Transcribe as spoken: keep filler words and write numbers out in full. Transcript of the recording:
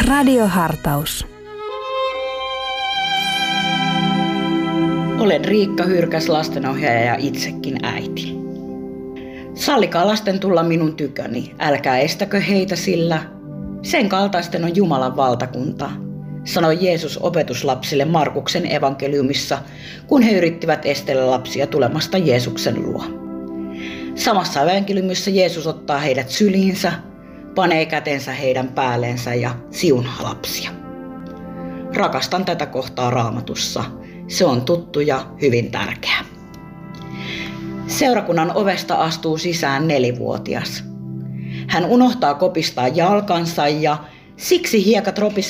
Radiohartaus. Olen Riikka Hyrkäs, lastenohjaaja ja itsekin äiti. Sallikaa lasten tulla minun tyköni, älkää estäkö heitä, sillä sen kaltaisten on Jumalan valtakunta, sanoi Jeesus opetuslapsille Markuksen evankeliumissa, kun he yrittivät estellä lapsia tulemasta Jeesuksen luo. Samassa evankeliumissa Jeesus ottaa heidät syliinsä, panee kätensä heidän päälleensä ja siunaa lapsia. Rakastan tätä kohtaa Raamatussa. Se on tuttu ja hyvin tärkeä. Seurakunnan ovesta astuu sisään nelivuotias. Hän unohtaa kopistaa jalkansa ja siksi hiekat ropis